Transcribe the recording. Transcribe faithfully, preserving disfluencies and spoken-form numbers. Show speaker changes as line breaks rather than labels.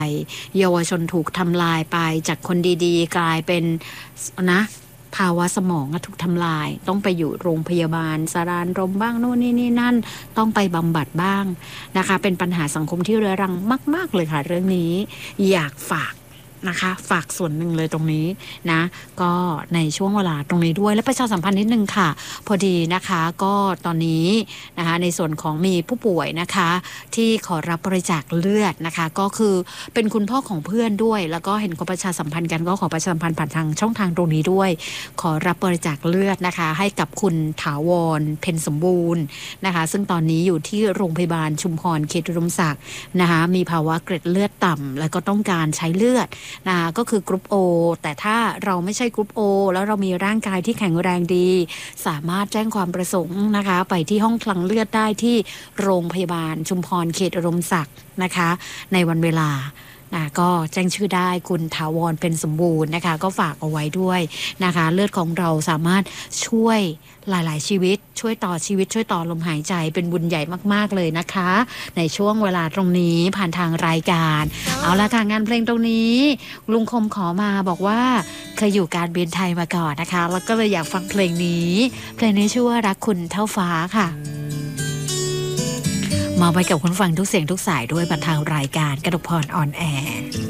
เยาวชนถูกทำลายไปจากคนดีๆกลายเป็นนะภาวะสมองถูกทำลายต้องไปอยู่โรงพยาบาลสารานรมบ้างโน่นนี่นี่นั่นต้องไปบำบัดบ้างนะคะเป็นปัญหาสังคมที่เรื้อรังมากๆเลยค่ะเรื่องนี้อยากฝากนะคะฝากส่วนหนึ่งเลยตรงนี้นะก็ในช่วงเวลาตรงนี้ด้วยและประชาสัมพันธ์นิดนึงค่ะพอดีนะคะก็ตอนนี้นะคะในส่วนของมีผู้ป่วยนะคะที่ขอรับบริจาคเลือดนะคะก็คือเป็นคุณพ่อของเพื่อนด้วยแล้วก็เห็นเขาประชาสัมพันธ์กันก็ขอประชาสัมพันธ์ผ่านทางช่องทางตรงนี้ด้วยขอรับบริจาคเลือดนะคะให้กับคุณถาวรเพ็ญสมบูรณ์นะคะซึ่งตอนนี้อยู่ที่โรงพยาบาลชุมพรเขตอุดมศักดิ์นะคะมีภาวะเกล็ดเลือดต่ำแล้วก็ต้องการใช้เลือดนะคะก็คือกรุ๊ป O แต่ถ้าเราไม่ใช่กรุ๊ป O แล้วเรามีร่างกายที่แข็งแรงดีสามารถแจ้งความประสงค์นะคะไปที่ห้องคลังเลือดได้ที่โรงพยาบาลชุมพรเขตอุดมศักดิ์นะคะในวันเวลานะก็แจ้งชื่อได้คุณถาวรเป็นสมบูรณ์นะคะก็ฝากเอาไว้ด้วยนะคะเลือดของเราสามารถช่วยหลายๆชีวิตช่วยต่อชีวิตช่วยต่อลมหายใจเป็นบุญใหญ่มากๆเลยนะคะในช่วงเวลาตรงนี้ผ่านทางรายการเอาละค่ะงานเพลงตรงนี้ลุงคมขอมาบอกว่าเคยอยู่การบินไทยมาก่อนนะคะแล้วก็เลยอยากฟังเพลงนี้เพลงนี้ชื่อว่ารักคุณเท่าฟ้าค่ะมาไว้กับคุณฟังทุกเสียงทุกสายด้วยผ่านทางรายการกนกพรออนแอร์